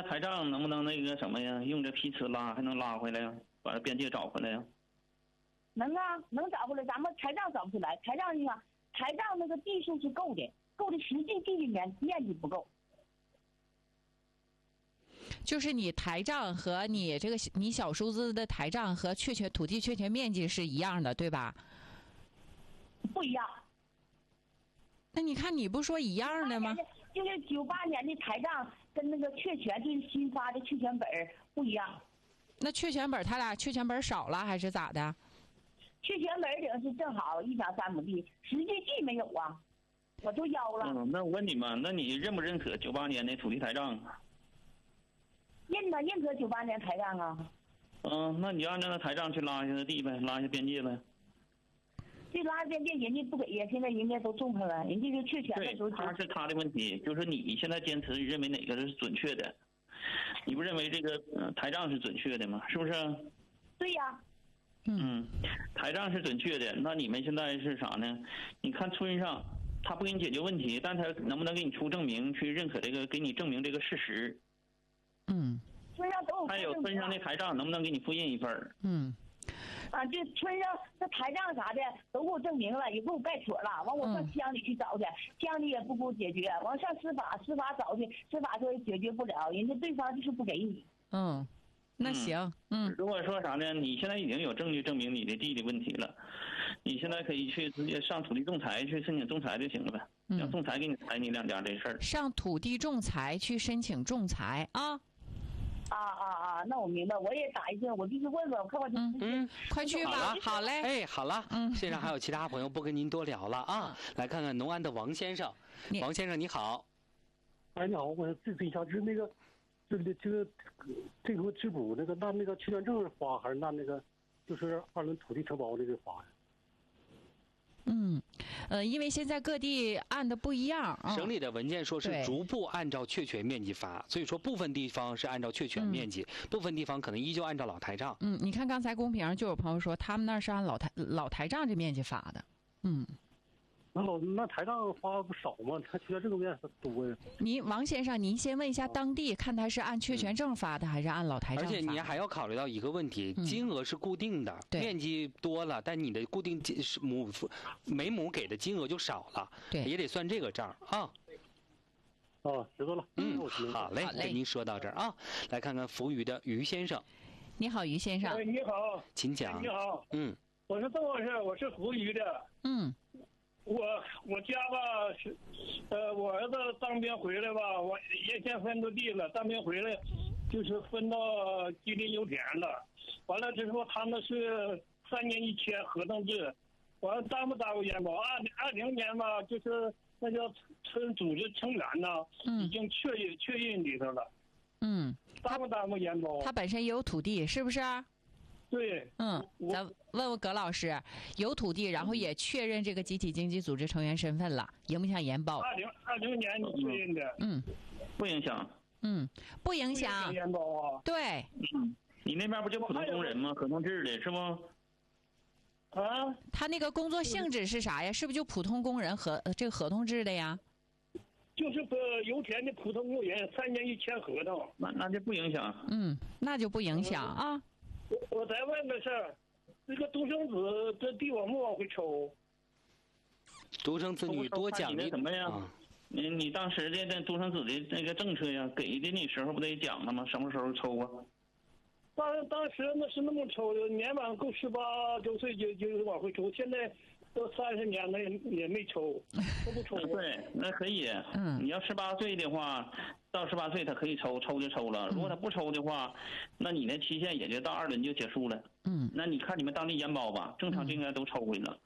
台账能不能那个什么呀？用这批次拉还能拉回来呀？把这边界找回来呀？ 能啊，能找回来。咱们台账找不出来，台账那个地数是够的，实际地里面积不够。 就是你台账和你这个你小叔子的台账和土地确权面积是一样的，对吧？ 不一样。 那你看你不说一样的吗？ 就是98年的台账跟那个确权就是新发的确权本不一样。 那确权本他俩确权本少了还是咋的？ 确权本顶是正好1平3亩地，实际地没有啊，我都要了。 那我问你嘛，那你认不认可98年的土地台账？ 认可98年台账啊。 那你就按照那台账去拉一下地呗，拉一下边界呗。 这拉边界人家不给呀，现在人家都种上了，人家就确权的时候。 对，他是他的问题，就是你现在坚持认为哪个是准确的，你不认为这个台账是准确的吗？是不是？ 对呀。 台账是准确的，那你们现在是啥呢？你看村上他不给你解决问题，但他能不能给你出证明去认可这个，给你证明这个事实？ 村上都有。 还有村上的台账能不能给你复印一份？ 这村上那台账啥的都给我证明了，也给我盖妥了。完我上乡里去找去，乡里也不给我解决。完上司法找去，司法说解决不了，人家对方就是不给你。 那行。 如果说啥呢？你现在已经有证据证明你的地的问题了，你现在可以去直接上土地仲裁去申请仲裁就行了呗。让仲裁给你裁你2家这事儿。 上土地仲裁去申请仲裁啊。 那我明白，我也打一下，我就是问问，我看看快去吧。好嘞。 哎，好了。现场还有其他朋友不跟您多聊了啊。来看看农安的王先生。王先生你好。 哎，你好，我咨询一下，就是那个，这个质补那个按那个确权证发，还是按那个就是2轮土地承包这个发呀？ 因为现在各地按的不一样。 省里的文件说是逐步按照确权面积发，所以说部分地方是按照确权面积，部分地方可能依旧按照老台账。 你看刚才公屏上就有朋友说，他们那是按老台账这面积发的。 那台账发不少吗？他确权证面多呀。 王先生，您先问一下当地，看他是按确权证发的还是按老台账发的。 而且你还要考虑到一个问题，金额是固定的，面积多了，但你的固定每亩给的金额就少了，也得算这个账啊。 知道了。 好嘞，跟您说到这儿啊。来看看扶余的于先生。 你好，于先生。 你好， 请讲。 你好。我是这么回事，我是扶余的。我家吧是，我儿子当兵回来吧，我原先分到地了，当兵回来就是分到吉林油田了。完了之后，他们是3年一签合同制，完了耽不耽误延保？20年吧，就是那叫村组织成员呢，已经确认里头了。耽不耽误延保？ 他本身也有土地，是不是？ 对。 咱问问葛老师，有土地，然后也确认这个集体经济组织成员身份了，影不影响延保 ？20年你确认的。 不影响。 不影响。 延保啊？ 对。 你那边不就普通工人吗？合同制的是不？ 他那个工作性质是啥呀？是不是就普通工人和这个合同制的呀？ 就是油田的普通工人，3年一签合同。 那就不影响。 那就不影响啊。 我再问个事儿，这个独生子这地往不往回抽？ 独生子女多奖励怎么样？你当时的那独生子的那个政策呀，给的你时候不得讲了吗？什么时候抽啊？ 当时那是那么抽的，年满够18周岁就往回抽，现在都30年了也没抽，都不抽。 对，那可以。你要18岁的话，到18岁他可以抽就抽了。如果他不抽的话，那你那期限也就到2轮就结束了。那你看你们当地延保吧，正常就应该都抽回了。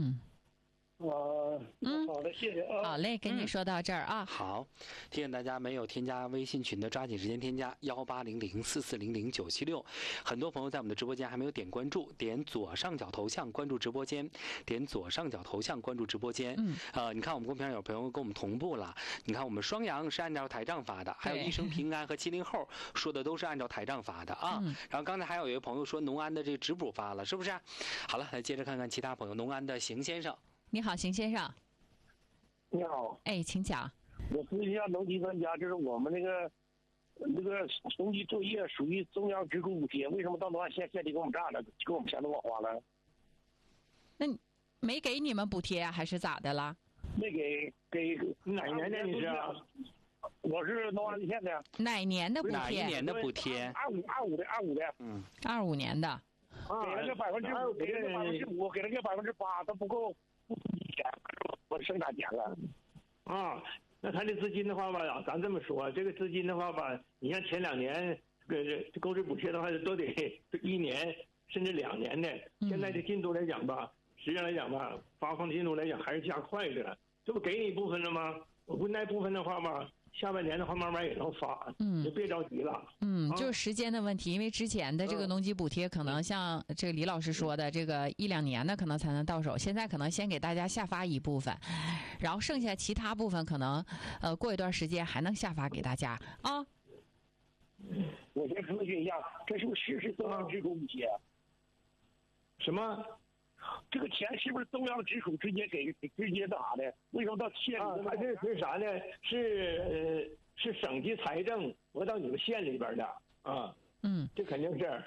好的，谢谢啊。 好嘞，跟你说到这儿啊。 好，提醒大家没有添加微信群的，抓紧时间添加180044000976。很多朋友在我们的直播间还没有点关注，点左上角头像关注直播间，点左上角头像关注直播间。你看我们公屏上有朋友跟我们同步了，你看我们双阳是按照台账发的，还有一生平安和70后说的都是按照台账发的啊。然后刚才还有一位朋友说农安的这个直补发了，是不是？好了，来接着看看其他朋友，农安的邢先生。 你好，邢先生。 你好。 请讲。 我咨询一下农机专家，就是我们那个那个农机作业属于中央支出补贴，为什么到那县里给我们占了，给我们钱都往花了？ 那没给你们补贴还是咋的了？ 没给哪一年的你是？我是农安县的。 哪年的补贴？ 哪一年的补贴 ？25的。 25年的。 给了个5%，给了个5%，给了个8%，都不够钱，我生产钱了。 啊，那他这资金的话吧，咱这么说，这个资金的话吧，你像前2年购置补贴的话，都得1年甚至2年的。现在的进度来讲吧，实际上来讲吧，发放进度来讲还是加快着。这不给你一部分了吗？我估计那部分的话吧，下半年的话慢慢也能发，就别着急了。 就是时间的问题，因为之前的这个农机补贴可能像这个李老师说的，这个1-2年的可能才能到手，现在可能先给大家下发一部分，然后剩下其他部分可能过一段时间还能下发给大家啊。 我先咨询一下，这是不是中央支出补贴？ 什么？ 这个钱是不是中央直属直接那啥的？为什么到县里？ 他这是啥呢？是省级财政拨到你们县里边的啊。这肯定是。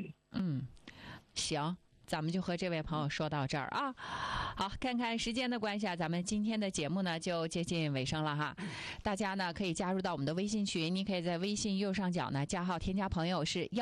行。咱们就和这位朋友说到这儿啊。好，看看时间的关系啊，咱们今天的节目呢就接近尾声了哈。大家呢可以加入到我们的微信群，你可以在微信右上角呢加号添加朋友是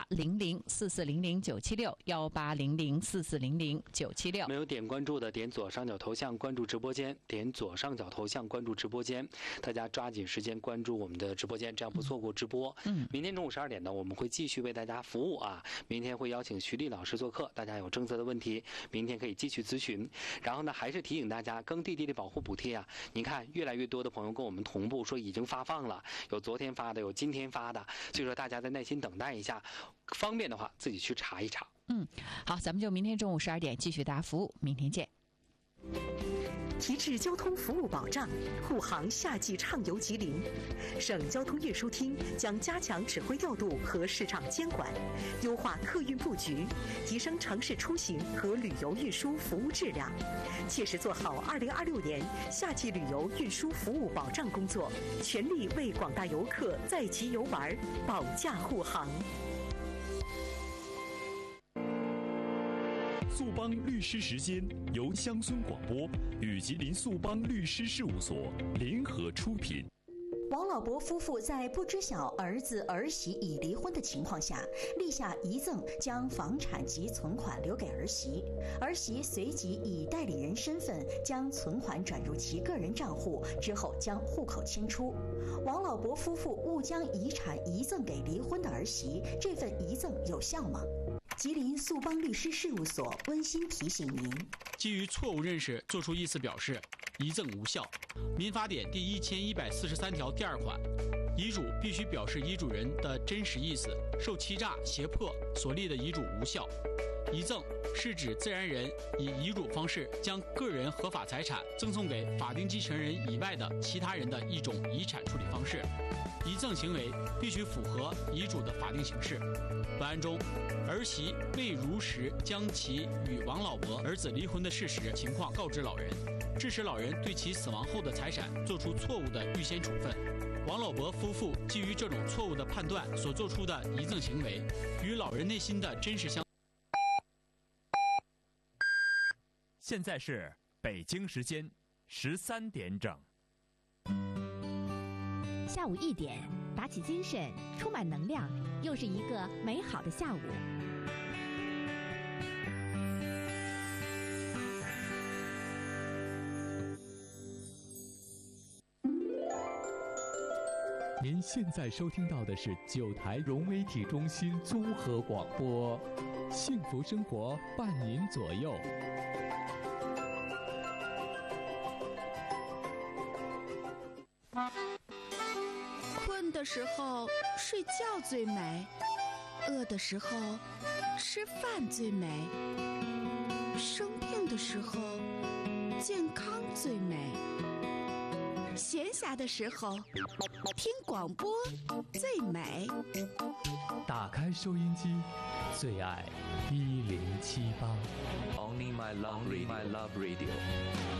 18004400976，18004400976。 没有点关注的，点左上角头像关注直播间，点左上角头像关注直播间。大家抓紧时间关注我们的直播间，这样不错过直播。明天中午12点呢，我们会继续为大家服务啊。明天会邀请徐丽老师做客，大家有政策的问题，明天可以继续咨询。然后呢，还是提醒大家，耕地的保护补贴啊，你看越来越多的朋友跟我们同步说已经发放了，有昨天发的，有今天发的，所以说大家再耐心等待一下，方便的话自己去查一查。 好，咱们就明天中午12点继续大家服务，明天见。 提质交通服务保障，护航夏季畅游吉林。省交通运输厅将加强指挥调度和市场监管，优化客运布局，提升城市出行和旅游运输服务质量，切实做好2026年夏季旅游运输服务保障工作，全力为广大游客在吉游玩保驾护航。 速邦律师时间由乡村广播与吉林速邦律师事务所联合出品。 王老伯夫妇在不知晓儿子儿媳已离婚的情况下，立下遗赠，将房产及存款留给儿媳。儿媳随即以代理人身份将存款转入其个人账户，之后将户口迁出。王老伯夫妇误将遗产遗赠给离婚的儿媳，这份遗赠有效吗？吉林速邦律师事务所温馨提醒您： 基于错误认识作出意思表示，遗赠无效。民法典第1143条第2款，遗嘱必须表示遗嘱人的真实意思，受欺诈、胁迫所立的遗嘱无效。遗赠是指自然人以遗嘱方式将个人合法财产赠送给法定继承人以外的其他人的一种遗产处理方式。遗赠行为必须符合遗嘱的法定形式。本案中，儿媳未如实将其与王老伯儿子离婚的事实情况告知老人，致使老人对其死亡后的财产做出错误的预先处分。王老伯夫妇基于这种错误的判断所做出的遗赠行为，与老人内心的真实相。 现在是北京时间13点整。 下午1点，打起精神，充满能量，又是一个美好的下午。 您现在收听到的是9台融媒体中心综合广播，幸福生活伴您左右。 困的时候睡觉最美，饿的时候吃饭最美，生病的时候健康最美，闲暇的时候听广播最美。 打开收音机，最爱1078。 Only my love radio.